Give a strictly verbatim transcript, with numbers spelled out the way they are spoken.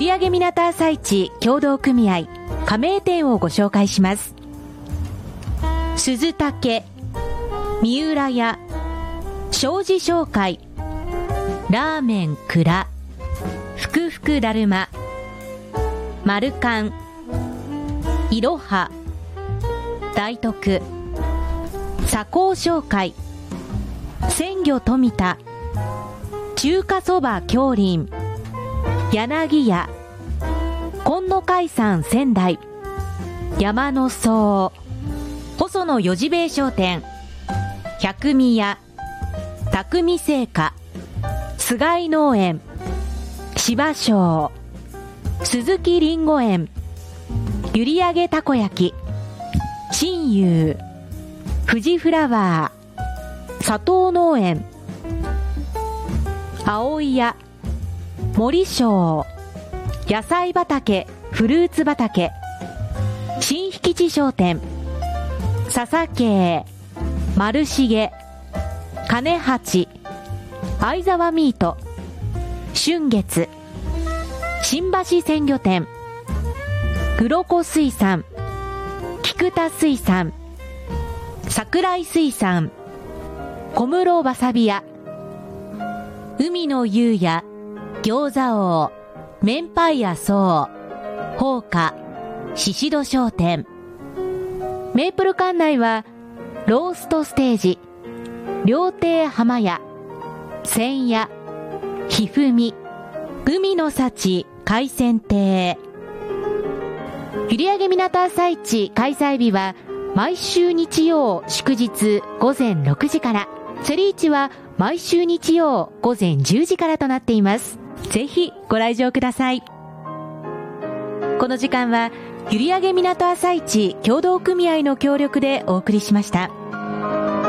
売上港朝市協同組合加盟店をご紹介します。鈴竹、三浦屋、庄司商会、ラーメン蔵、ふくふくだるま、マルカン、いろは、大徳、左高商会、鮮魚富田、中華そば京林、柳屋、今野海産仙台、山の荘、細野四次兵衛商店、百味屋、匠製菓、菅井農園、芝生、鈴木りんご園、ゆりあげたこ焼き、新友、富士フラワー、佐藤農園、葵屋、森庄、野菜畑、フルーツ畑、新引地商店、笹慶、丸重、金八、相沢ミート、春月、新橋鮮魚店、黒子水産、菊田水産、桜井水産、小室わさび屋、海の優也、餃子王、明太屋荘、宝華、宍戸商店。メープル館内はローストステージ、料亭浜屋、千屋、ひふみ、海の幸海鮮亭。売上港朝市開催日は毎週日曜祝日午前ろくじから、競り市は毎週日曜午前じゅうじからとなっています。ぜひご来場ください。この時間は売上港朝市協同組合の協力でお送りしました。